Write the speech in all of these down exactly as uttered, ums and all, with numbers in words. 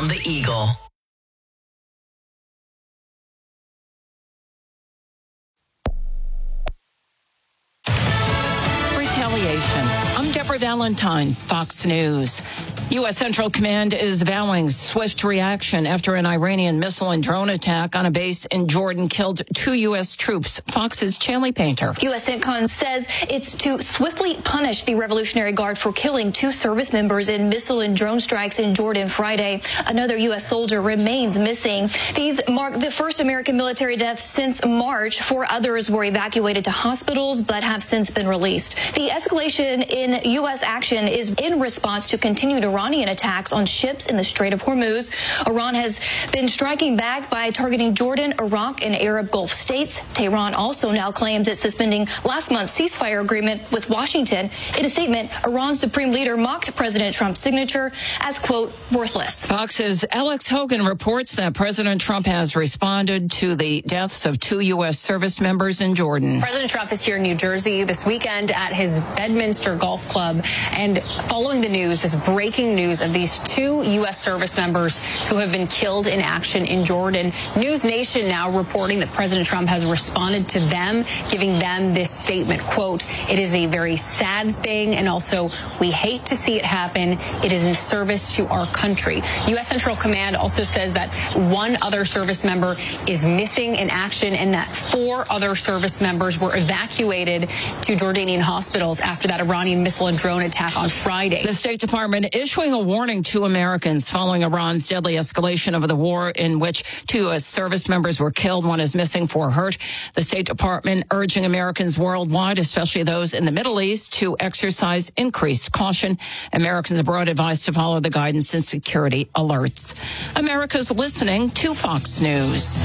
on the Eagle. Retaliation. I'm Deborah Valentine, Fox News. U S. Central Command is vowing swift reaction after an Iranian missile and drone attack on a base in Jordan killed two U S troops. Fox's Chanley Painter. U S. CENTCOM says it's to swiftly punish the Revolutionary Guard for killing two service members in missile and drone strikes in Jordan Friday. Another U S soldier remains missing. These mark the first American military deaths since March. Four others were evacuated to hospitals but have since been released. The escalation in U S action is in response to continued Iranian attacks on ships in the Strait of Hormuz. Iran has been striking back by targeting Jordan, Iraq, and Arab Gulf states. Tehran also now claims it's suspending last month's ceasefire agreement with Washington. In a statement, Iran's supreme leader mocked President Trump's signature as, quote, worthless. Fox's Alex Hogan reports that President Trump has responded to the deaths of two U S service members in Jordan. President Trump is here in New Jersey this weekend at his Bedminster Golf Club, and following the news, this breaking news of these two U S service members who have been killed in action in Jordan. News Nation now reporting that President Trump has responded to them, giving them this statement, quote, "It is a very sad thing, and also we hate to see it happen. It is in service to our country." U S. Central Command also says that one other service member is missing in action and that four other service members were evacuated to Jordanian hospitals after that Iranian missile and drone attack on Friday. The State Department issuing a warning to Americans following Iran's deadly escalation of the war in which two U S service members were killed. One is missing, four hurt. The State Department urging Americans worldwide, especially those in the Middle East, to exercise increased caution. Americans abroad advised to follow the guidance and security alerts. America's listening to Fox News.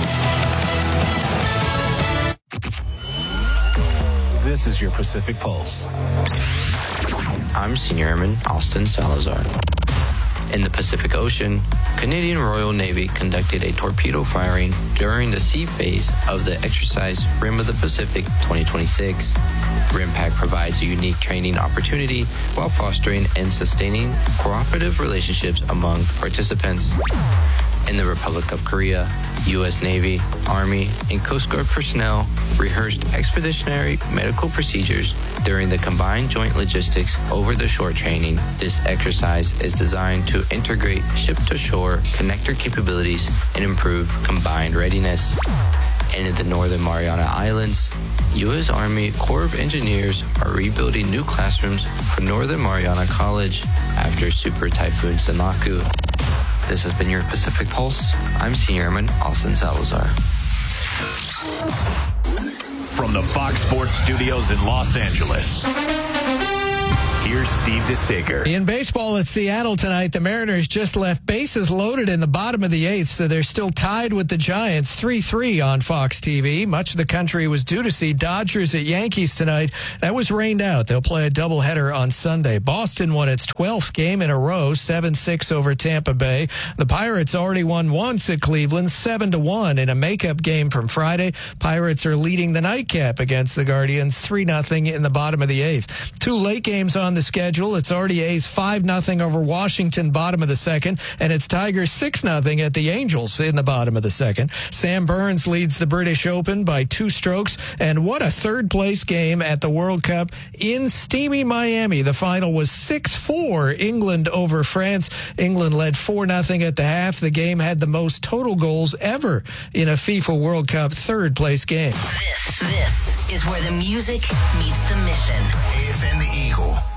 This is your Pacific Pulse. I'm Senior Airman Austin Salazar. In the Pacific Ocean, Canadian Royal Navy conducted a torpedo firing during the sea phase of the exercise Rim of the Pacific twenty twenty-six. RIMPAC provides a unique training opportunity while fostering and sustaining cooperative relationships among participants. In the Republic of Korea, U S. Navy, Army, and Coast Guard personnel rehearsed expeditionary medical procedures during the Combined Joint Logistics Over-the-Shore training. This exercise is designed to integrate ship-to-shore connector capabilities and improve combined readiness. And in the Northern Mariana Islands, U S. Army Corps of Engineers are rebuilding new classrooms for Northern Mariana College after Super Typhoon Sanaku. This has been your Pacific Pulse. I'm Senior Airman Austin Salazar. From the Fox Sports Studios in Los Angeles, here's Steve DeSager. In baseball at Seattle tonight, the Mariners just left bases loaded in the bottom of the eighth, so they're still tied with the Giants three three on Fox T V. Much of the country was due to see Dodgers at Yankees tonight. That was rained out. They'll play a doubleheader on Sunday. Boston won its twelfth game in a row, seven six over Tampa Bay. The Pirates already won once at Cleveland, seven to one in a makeup game from Friday. Pirates are leading the nightcap against the Guardians, three nothing in the bottom of the eighth. Two late games on the schedule. It's already A's five nothing over Washington, bottom of the second, and it's Tigers six nothing at the Angels in the bottom of the second. Sam Burns leads the British Open by two strokes, and what a third-place game at the World Cup in steamy Miami. The final was six four, England over France. England led four nothing at the half. The game had the most total goals ever in a FIFA World Cup third-place game. This, this is where the music meets the mission. A F M Eagle.